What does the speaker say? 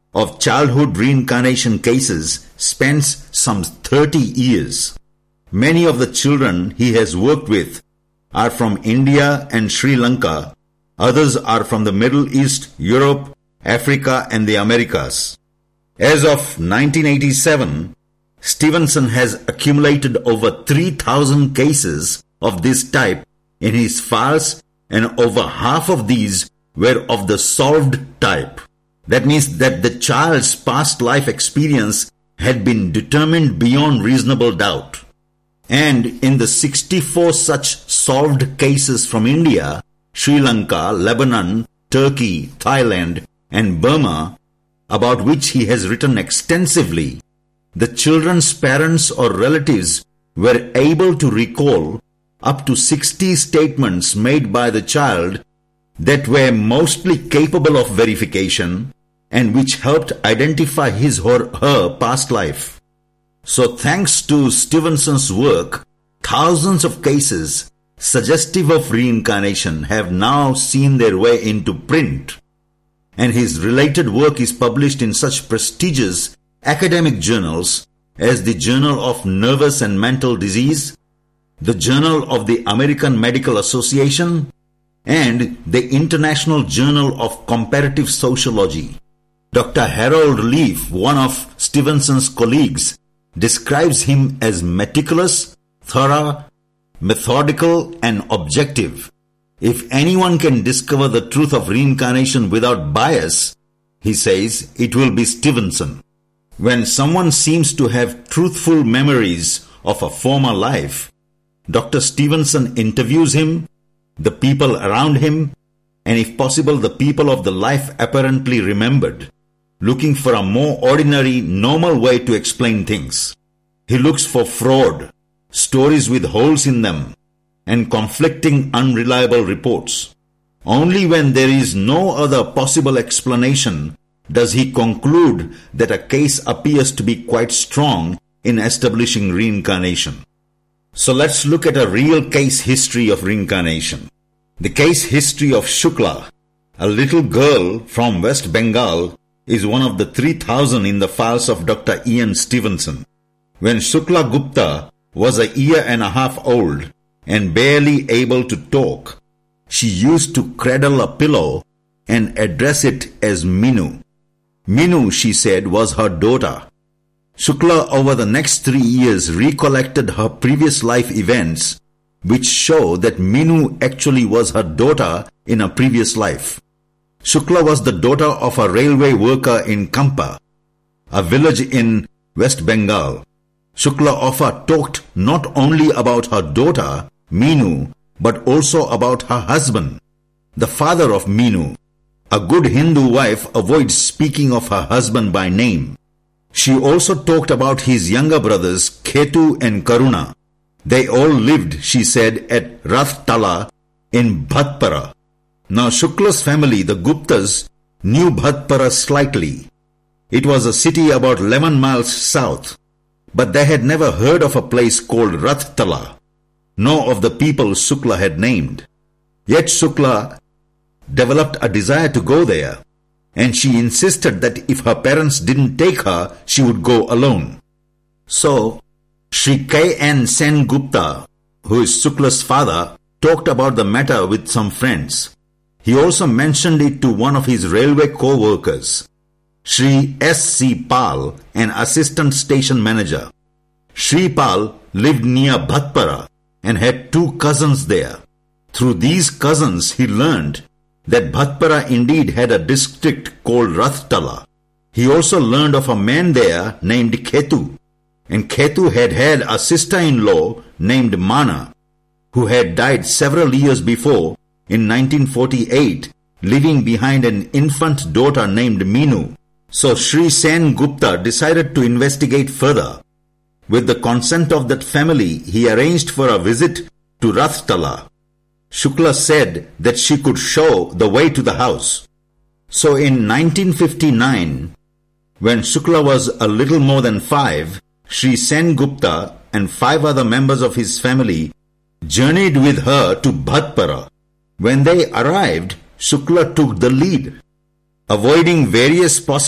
of childhood reincarnation cases spans some 30 years. Many of the children he has worked with are from India and Sri Lanka. Others are from the Middle East, Europe, Africa, and the Americas. As of 1987, Stevenson has accumulated over 3,000 cases of this type in his files, and over half of these were of the solved type. That means that the child's past life experience had been determined beyond reasonable doubt. And in the 64 such solved cases from India, Sri Lanka, Lebanon, Turkey, Thailand, and Burma, about which he has written extensively, the children's parents or relatives were able to recall up to 60 statements made by the child that were mostly capable of verification and which helped identify his or her past life. So thanks to Stevenson's work, thousands of cases suggestive of reincarnation have now seen their way into print, and his related work is published in such prestigious academic journals as the Journal of Nervous and Mental Disease, the Journal of the American Medical Association, and the International Journal of Comparative Sociology. Dr. Harold Leaf, one of Stevenson's colleagues, describes him as meticulous, thorough, methodical, and objective. If anyone can discover the truth of reincarnation without bias, he says, it will be Stevenson. When someone seems to have truthful memories of a former life, Dr. Stevenson interviews him, the people around him, and if possible the people of the life apparently remembered, looking for a more ordinary, normal way to explain things. He looks for fraud, stories with holes in them, and conflicting, unreliable reports. Only when there is no other possible explanation does he conclude that a case appears to be quite strong in establishing reincarnation. So let's look at a real case history of reincarnation. The case history of Shukla, a little girl from West Bengal, is one of the 3,000 in the files of Dr. Ian Stevenson. When Shukla Gupta was a year and a half old and barely able to talk, she used to cradle a pillow and address it as Minu. Minu, she said, was her daughter. Shukla over the next 3 years recollected her previous life events, which show that Minu actually was her daughter in a previous life. Shukla was the daughter of a railway worker in Kampa, a village in West Bengal. Shukla often talked not only about her daughter, Minu, but also about her husband, the father of Minu. A good Hindu wife avoids speaking of her husband by name. She also talked about his younger brothers, Ketu and Karuna. They all lived, she said, at Rathtala in Bhatpara. Now Shukla's family, the Guptas, knew Bhatpara slightly. It was a city about 11 miles south, but they had never heard of a place called Rathtala, nor of the people Shukla had named. Yet Shukla developed a desire to go there, and she insisted that if her parents didn't take her, she would go alone. So, Sri K. N. Sen Gupta, who is Shukla's father, talked about the matter with some friends. He also mentioned it to one of his railway co-workers, Sri S. C. Pal, an assistant station manager. Sri Pal lived near Bhatpara and had 2 cousins there. Through these cousins, he learned that Bhatpara indeed had a district called Rathtala. He also learned of a man there named Ketu, and Ketu had had a sister-in-law named Mana, who had died several years before in 1948, leaving behind an infant daughter named Minu. So Sri Sen Gupta decided to investigate further. With the consent of that family, he arranged for a visit to Rathtala. Shukla said that she could show the way to the house. So in 1959, when Shukla was a little more than 5, Sri Sen Gupta and 5 other members of his family journeyed with her to Bhatpara. When they arrived, Shukla took the lead, avoiding various possible